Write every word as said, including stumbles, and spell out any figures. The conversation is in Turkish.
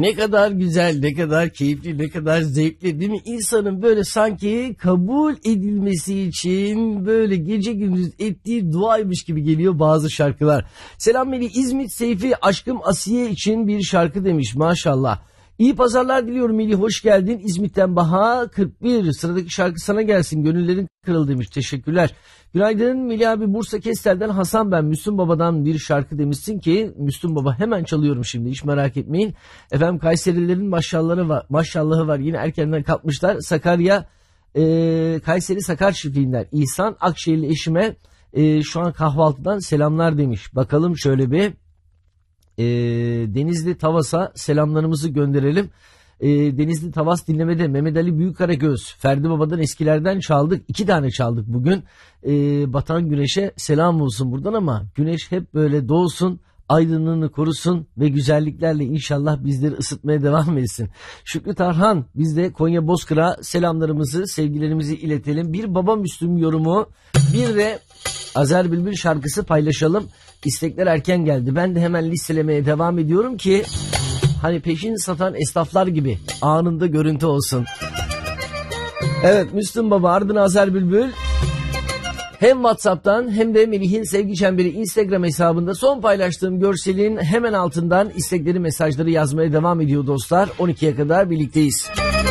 Ne kadar güzel, ne kadar keyifli, ne kadar zevkli değil mi? İnsanın böyle sanki kabul edilmesi için böyle gece gündüz ettiği duaymış gibi geliyor bazı şarkılar. Selam Melih, İzmit Seyfi Aşkım Asiye için bir şarkı demiş, maşallah. İyi pazarlar diliyorum Melih, hoş geldin. İzmit'ten Baha kırk bir, sıradaki şarkı sana gelsin, gönüllerin kırıl demiş, teşekkürler. Günaydın Melih abi, Bursa Kestel'den Hasan ben, Müslüm Baba'dan bir şarkı demişsin ki Müslüm Baba, hemen çalıyorum şimdi, hiç merak etmeyin. Efendim Kayserilerin maşallahı var, maşallahı var, yine erkenden kalkmışlar. Sakarya e, Kayseri Sakar çiftliğinden İhsan Akşehirli eşime e, şu an kahvaltıdan selamlar demiş. Bakalım şöyle bir e, Denizli Tavas'a selamlarımızı gönderelim. E, Denizli Tavas dinlemede Mehmet Ali Büyükkaragöz, Ferdi Baba'dan eskilerden çaldık. İki tane çaldık bugün. E, Batan Güneş'e selam olsun buradan, ama güneş hep böyle doğsun, aydınlığını korusun ve güzelliklerle inşallah bizleri ısıtmaya devam etsin. Şükrü Tarhan, biz de Konya Bozkır'a selamlarımızı, sevgilerimizi iletelim. Bir Baba Müslüm yorumu, bir de Azer Bülbül şarkısı paylaşalım. İstekler erken geldi. Ben de hemen listelemeye devam ediyorum ki hani peşin satan esnaflar gibi anında görüntü olsun. Evet, Müslüm Baba, ardına Azer Bülbül. Hem WhatsApp'tan hem de Melih'in Sevgi Çemberi Instagram hesabında son paylaştığım görselin hemen altından istekleri, mesajları yazmaya devam ediyor dostlar. on ikiye kadar birlikteyiz.